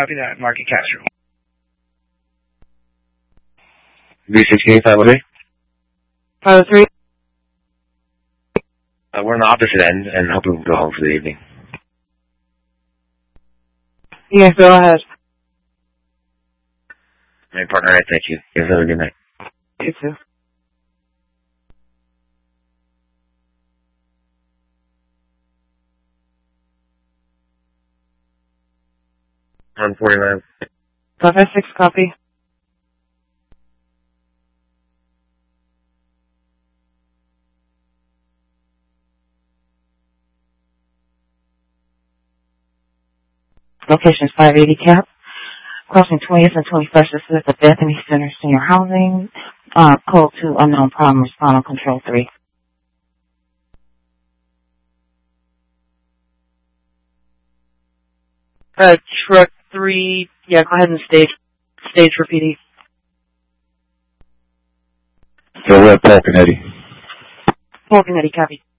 Copy that. Market Castro. V16, 503. 503. We're on the opposite end and hoping we can go home for the evening. Yeah, go ahead. My partner, thank you. You guys have a good night. You too. On 49. 556, copy. Location is 580 Cap. Crossing 20th and 21st. This is at the Bethany Center Senior Housing. Code 2, unknown problem, respond on control 3. Truck 3, yeah, go ahead and stage for PD. So we're at Paul Canetti. Paul Canetti, copy.